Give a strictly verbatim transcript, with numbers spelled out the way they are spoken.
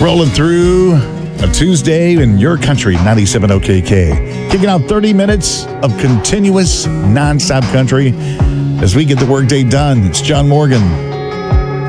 Rolling through a Tuesday in your country, ninety-seven O K K. Kicking out thirty minutes of continuous, nonstop country as we get the workday done. It's John Morgan.